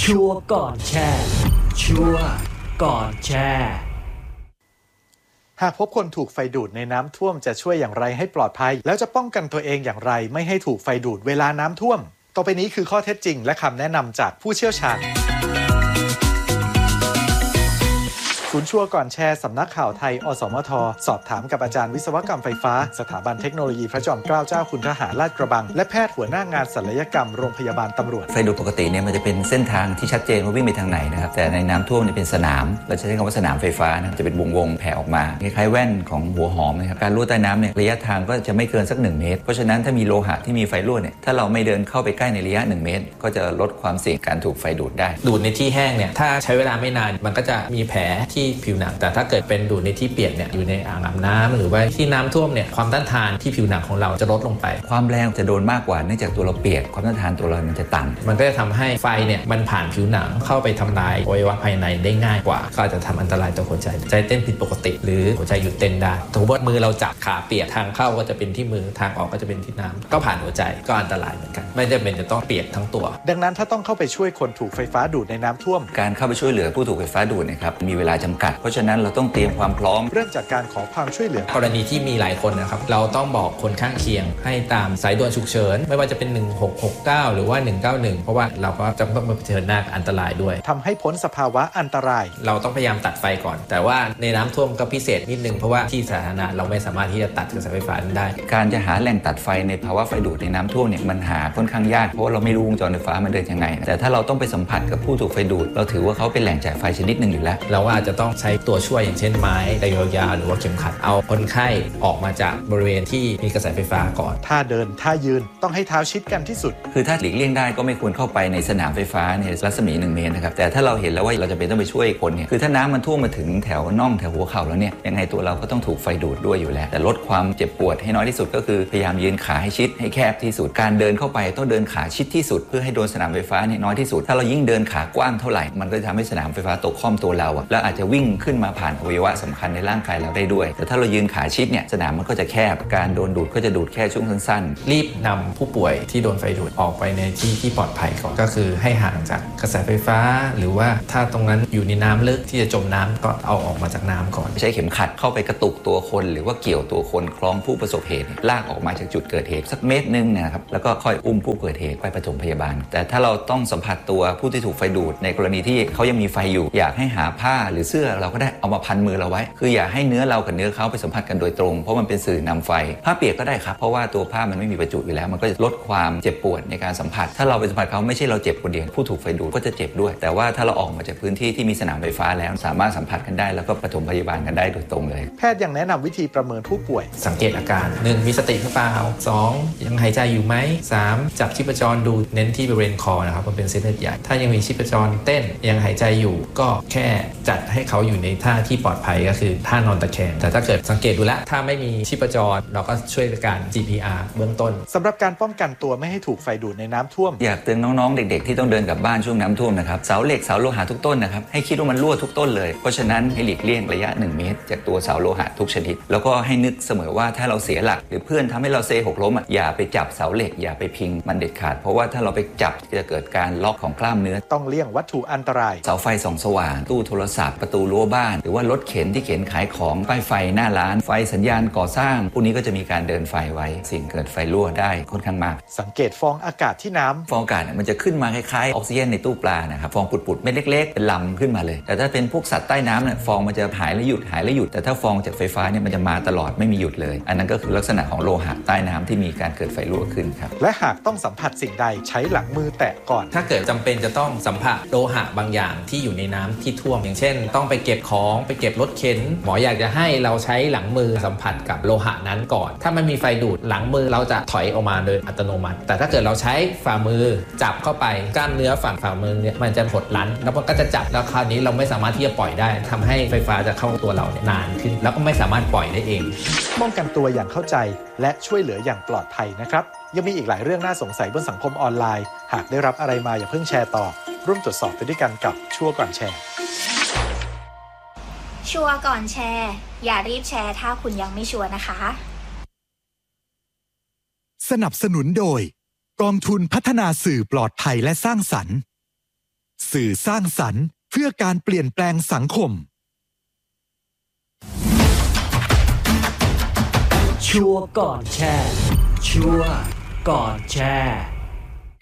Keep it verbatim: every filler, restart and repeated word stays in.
ชัวร์ก่อนแชร์ชัวร์ก่อนแชร์หากพบคนถูกไฟดูดในน้ำท่วมจะช่วยอย่างไรให้ปลอดภัยแล้วจะป้องกันตัวเองอย่างไรไม่ให้ถูกไฟดูดเวลาน้ำท่วมต่อไปนี้คือข้อเท็จจริงและคำแนะนำจากผู้เชี่ยวชาญศูนย์ชัวร์ก่อนแชร์สำนักข่าวไทยอสมทสอบถามกับอาจารย์วิศวกรรมไฟฟ้าสถาบันเทคโนโลยีพระจอมเกล้าเจ้าคุณทหารลาดกระบังและแพทย์หัวหน้างานศัลยกรรมโรงพยาบาลตำรวจไฟดูดปกติเนี่ยมันจะเป็นเส้นทางที่ชัดเจนว่าวิ่งไปทางไหนนะครับแต่ในน้ำท่วมเนี่ยเป็นสนามเราจะใช้คำว่าสนามไฟฟ้านะจะเป็นวงวงแผ่ออกมาคล้ายๆแว่นของหัวหอมนะครับการรั่วใต้น้ำเนี่ยระยะทางก็จะไม่เกินสักหนึ่งเมตรเพราะฉะนั้นถ้ามีโลหะที่มีไฟรั่วเนี่ยถ้าเราไม่เดินเข้าไปใกล้ในระยะหนึ่งเมตรก็จะลดความเสี่ยงการถูกไฟดูดได้ดูดในที่แห้งเนี่ยถ้าใช้เวลาไม่นานมันก็จะมีแผลที่ผิวหนังแต่ถ้าเกิดเป็นดูดในที่เปียกเนี่ยอยู่ในอ่างอาบน้ำหรือว่าที่น้ำท่วมเนี่ยความต้านทานที่ผิวหนังของเราจะลดลงไปความแรงจะโดนมากกว่าเนื่องจากตัวเราเปียกความต้านทานตัวเรามันจะต่ำมันก็จะทำให้ไฟเนี่ยมันผ่านผิวหนังเข้าไปทำลายอวัยวะภายในได้ง่ายกว่าก็อาจจะทำอันตรายต่อหัวใจใจเต้นผิดปกติหรือหัวใจหยุดเต้นได้สมมติว่ามือเราจับขาเปียกทางเข้าก็จะเป็นที่มือทางออกก็จะเป็นที่น้ำก็ผ่านหัวใจก็อันตรายเหมือนกันไม่จำเป็นจะต้องเปียกทั้งตัวดังนั้นถ้าต้องเข้าไปช่วยคนถูกไฟฟ้าดูดในน้ำท่วมการเข้าไปช่วยเหลือผู้ถูกไฟฟ้าดูดนะครับมีเวลาจำกัดเพราะฉะนั้นเราต้องเตรียมความพร้อมเริ่มจากการขอความช่วยเหลือกรณีที่มีหลายคนนะครับเราต้องบอกคนข้างเคียงให้ตามสายด่วนฉุกเฉินไม่ว่าจะเป็นหนึ่งหกหกเก้าหรือว่าหนึ่งเก้าหนึ่งเพราะว่าเราก็จะต้องมาเผชิญหน้ากับอันตรายด้วยทำให้พ้นสภาวะอันตรายเราต้องพยายามตัดไฟก่อนแต่ว่าในน้ำท่วมก็พิเศษนิดนึงเพราะว่าที่สาธารณะเราไม่สามารถที่จะตัดกระแสไฟฟ้าได้การจะหาแหล่งตัดไฟในภาวะไฟดูดในน้ำท่วมเนี่ยมันหาค่อนข้างยากเพราะว่าเราไม่รู้วงจรไฟฟ้ามันเดินยังไงแต่ถ้าเราต้องไปสัมผัสกับผู้ถูกไฟดูดเราถือว่าเขาเป็นแหล่งจ่ายไฟชนิดหนึ่งอยู่แล้วเราอาจจะต้องใช้ตัวช่วยอย่างเช่นไม้ไดโยยาหรือว่าเข็มขัดเอาคนไข้ออกมาจากบริเวณที่มีกระแสไฟฟ้าก่อนท่าเดินท่ายืนต้องให้เท้าชิดกันที่สุดคือถ้าหลีกเลี่ยงได้ก็ไม่ควรเข้าไปในสนามไฟฟ้าในรัศมีหนึ่งเมตรนะครับแต่ถ้าเราเห็นแล้วว่าเราจะเป็นต้องไปช่วยคนเนี่ยคือถ้าน้ำมันท่วมมาถึงแถวน่องแถวหัวเข่าแล้วเนี่ยยังไงตัวเราก็ต้องถูกไฟดูดด้วยอยู่แล้วแต่ลดความเจ็บปวดให้น้อยที่สุดก็คือพยายามยืนขาให้ชิดให้แคบที่สุดการเดินเข้าไปต้องเดินขาชิดที่สุดเพื่อให้โดนสนามไฟฟ้าเนี่ยน้อยที่สุดถ้าเรายิ่งเดินขากว้างเท่าไหร่มันก็จะทำให้สนามไฟฟ้าตกค่อมตัวเราแล้วอาจจะวิ่งขึ้นมาผ่านอวัยวะสำคัญในร่างกายเราได้ด้วยแต่ถ้าเรายืนขาชิดเนี่ยสนามมันก็จะแคบการโดนดูดก็จะดูดแค่ช่วงสั้นๆรีบนำผู้ป่วยที่โดนไฟดูดออกไปในที่ที่ปลอดภัยก่อนก็คือให้ห่างจากกระแสไฟฟ้าหรือว่าถ้าตรงนั้นอยู่ในน้ำลึกที่จะจมน้ำก็เอาออกมาจากน้ำก่อนใช้เข็มขัดเข้าไปกระตุกตัวคนหรือว่าเกี่ยวตัวคนคล้องผู้ประสบเหตุลากออกมาจากจุดเกิดเหตุสักเมตรนึงนะครับแล้วก็ค่อยอุ้มผู้เกิดเหตุไปปฐมพยาบาลแต่ถ้าเราต้องสัมผัสตัวผู้ที่ถูกไฟดูดในกรณีที่เขายังมีไฟอยู่อยากให้หาผ้าหรือเสื้อเราก็ได้เอามาพันมือเราไว้คืออย่าให้เนื้อเรากับเนื้อเขาไปสัมผัสกันโดยตรงเพราะมันเป็นสื่อนำไฟผ้าเปียกก็ได้ครับเพราะว่าตัวผ้ามันไม่มีประจุอยู่แล้วมันก็จะลดความเจ็บปวดในการสัมผัสถ้าเราไปสัมผัสเขาไม่ใช่เราเจ็บคนเดียวผู้ถูกไฟดูดก็จะเจ็บด้วยแต่ว่าถ้าเราออกมาจากพื้นที่ที่มีสนามไฟฟ้าแล้วสามารถสัมผัสกันได้แล้วก็ปฐมพยาบาลกันได้โดยตรงเลยแพทย์ยังแนะนำวิธีประเมินผู้ป่วยสังเกตอาการหนึ่งมีสติหรือเปล่าสองยังหายใจอยู่ไหมสามจับชีพจรดูเน้นที่บริเวณคอนะครับมันเป็นเส้นเลือดใหญ่ถ้ายังมีชีพจรเต้นยังหายใจอยู่ก็แค่จัดให้เขาอยู่ในท่าที่ปลอดภัยก็คือท่านอนตะแคงแต่ถ้าเกิดสังเกตดูแลถ้าไม่มีชีพจรเราก็ช่วยการ จี พี อาร์ เบื้องต้นสำหรับการป้องกันตัวไม่ให้ถูกไฟดูดในน้ำท่วมอยากเตือนน้องๆเด็กๆที่ต้องเดินกลับบ้านช่วงน้ำท่วมนะครับเสาเหล็กเสาโลหะทุกต้นนะครับให้คิดว่ามันรั่วทุกต้นเลยเพราะฉะนั้นให้หลีกเลี่ยงระยะหนึ่งเมตรจากตัวเสาโลหะทุกชนิดแล้วก็ให้นึกเสมอว่าถ้าเราเสียหลักหรือเพื่อนทำให้เราเซหกล้มอย่าไปจับเสาเหล็กอย่าไปพิงมันเด็ดขาดเพราะว่าถ้าเราไปจับจะเกิดการล็อกของกล้ามเนื้อต้องเลี่ยงวัตถุอันตรายเสาไฟส่องสว่างตู้โทรศัพท์ประตูรั้วบ้านหรือว่ารถเข็นที่เข็นขายของป้ายไฟหน้าร้านไฟสัญญาณก่อสร้างพวกนี้ก็จะมีการเดินไฟไว้สิ่งเกิดไฟรั่วได้ค่อนข้างมากสังเกตฟองอากาศที่น้ำฟองอากาศมันจะขึ้นมาคล้ายๆออกซิเจนในตู้ปลานะครับฟองปุดๆเม็ดเล็กๆเป็นลำขึ้นมาเลยแต่ถ้าเป็นพวกสัตว์ใต้น้ำเนี่ยฟองมันจะหายแล้วหยุดหายแล้วหยุดแต่ถ้าฟองจากไฟฟ้าเนี่ยมันจะมาตลอดไม่มีหยุดเลยอันนั้นก็คือลักษณะของโลหะใต้น้ำที่มีการเกิดไฟรั่วขึ้นครับและหากต้องสัมผัสสิ่งใดใช้หลังมือแตะก่อนถ้าเกิดจำเป็นจะต้องสัมผัสโลหะบางอย่างที่อยู่ในน้ำที่ท่วมอย่างเช่นต้องไปเก็บของไปเก็บรถเข็นหมออยากจะให้เราใช้หลังมือสัมผัสกับโลหะนั้นก่อนถ้ามันมีไฟดูดหลังมือเราจะถอยออกมาโดยอัตโนมัติแต่ถ้าเกิดเราใช้ฝ่ามือจับเข้าไปกล้ามเนื้อฝั่งฝ่ามือเนี่ยมันจะหดลั้นแล้วมันก็จะจับแล้วคราวนี้เราไม่สามารถที่จะปล่อยได้ทำให้ไฟฟ้าจะเข้าตัวเราเนี่ยนานขึ้นแล้วก็ไม่สามารถปล่อยได้เองป้องกันตัวอย่างเข้าใจและช่วยเหลืออย่างปลอดภัยนะครับยังมีอีกหลายเรื่องน่าสงสัยบนสังคมออนไลน์หากได้รับอะไรมาอย่าเพิ่งแชร์ต่อร่วมตรวจสอบไปด้วยกันกับชัวร์ก่อนแชร์ชัวร์ก่อนแชร์อย่ารีบแชร์ถ้าคุณยังไม่ชัวร์นะคะสนับสนุนโดยกองทุนพัฒนาสื่อปลอดภัยและสร้างสรรค์สื่อสร้างสรรค์เพื่อการเปลี่ยนแปลงสังคมชัวร์ก่อนแชร์ชัวร์ก่อนแชร์